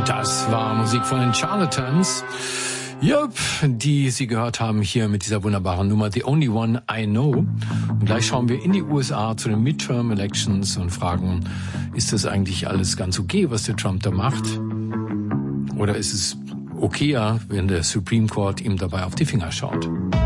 Das war Musik von den Charlatans. Jupp, die Sie gehört haben hier mit dieser wunderbaren Nummer The Only One I Know. Und gleich schauen wir in die USA zu den Midterm Elections und fragen, ist das eigentlich alles ganz okay, was der Trump da macht? Oder ist es okayer, wenn der Supreme Court ihm dabei auf die Finger schaut?